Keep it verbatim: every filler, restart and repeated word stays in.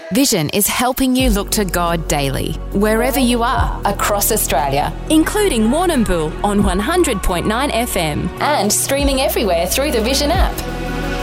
Vision is helping you look to God daily, wherever you are, across Australia, including Warrnambool on one hundred point nine F M and streaming everywhere through the Vision app.